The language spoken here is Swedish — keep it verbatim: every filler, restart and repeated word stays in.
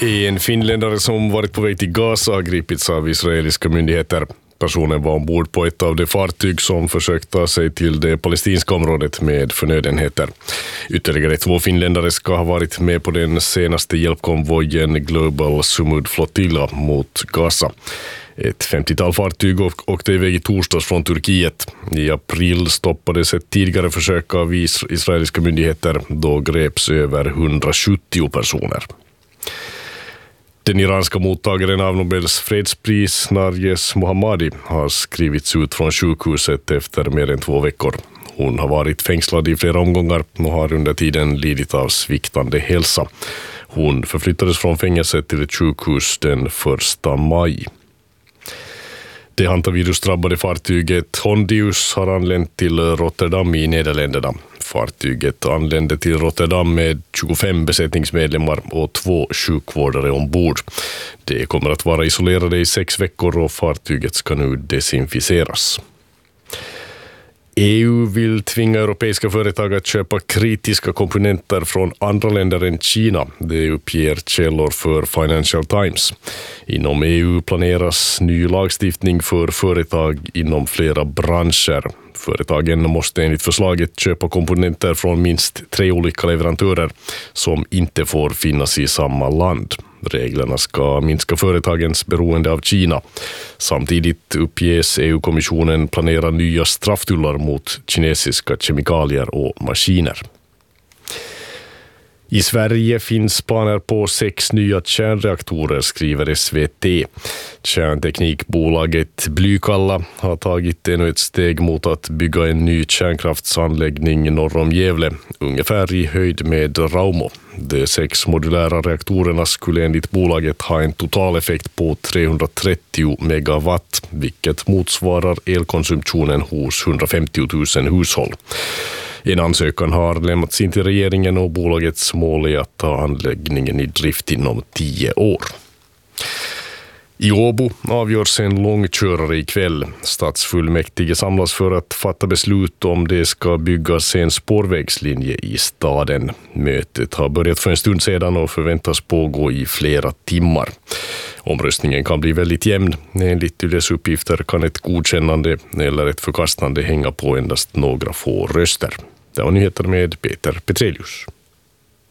En finländare som varit på väg till Gaza har gripits av israeliska myndigheter. Personen var ombord på ett av de fartyg som försökt ta sig till det palestinska området med förnödenheter. Ytterligare två finländare ska ha varit med på den senaste hjälpkonvojen Global Sumud Flotilla mot Gaza. Ett femtiotal fartyg åkte iväg i torsdags från Turkiet. I april stoppades ett tidigare försök av israeliska myndigheter. Då greps över hundrasjuttio personer. Den iranska mottagaren av Nobels fredspris, Narges Mohammadi, har skrivits ut från sjukhuset efter mer än två veckor. Hon har varit fängslad i flera omgångar och har under tiden lidit av sviktande hälsa. Hon förflyttades från fängelset till ett sjukhus den första maj. Det hantavirusdrabbade fartyget Hondius har anlänt till Rotterdam i Nederländerna. Fartyget anlände till Rotterdam med tjugofem besättningsmedlemmar och två sjukvårdare ombord. De kommer att vara isolerade i sex veckor och fartyget ska nu desinficeras. E U vill tvinga europeiska företag att köpa kritiska komponenter från andra länder än Kina. Det uppger källor för Financial Times. Inom E U planeras ny lagstiftning för företag inom flera branscher. Företagen måste enligt förslaget köpa komponenter från minst tre olika leverantörer som inte får finnas i samma land. Reglerna ska minska företagens beroende av Kina. Samtidigt uppges E U-kommissionen planera nya strafftullar mot kinesiska kemikalier och maskiner. I Sverige finns planer på sex nya kärnreaktorer, skriver S V T. Kärnteknikbolaget Blykalla har tagit ännu ett steg mot att bygga en ny kärnkraftsanläggning norr om Gävle, ungefär i höjd med Raumo. De sex modulära reaktorerna skulle enligt bolaget ha en totaleffekt på trehundratrettio megawatt, vilket motsvarar elkonsumtionen hos hundrafemtio tusen hushåll. En ansökan har lämnats in till regeringen och bolagets mål är att ta anläggningen i drift inom tio år. I Åbo avgörs en långkörare ikväll. Stadsfullmäktige samlas för att fatta beslut om det ska byggas en spårvägslinje i staden. Mötet har börjat för en stund sedan och förväntas pågå i flera timmar. Omröstningen kan bli väldigt jämn. Enligt Yles uppgifter kan ett godkännande eller ett förkastande hänga på endast några få röster. Det var nyheter med Peter Petrelius.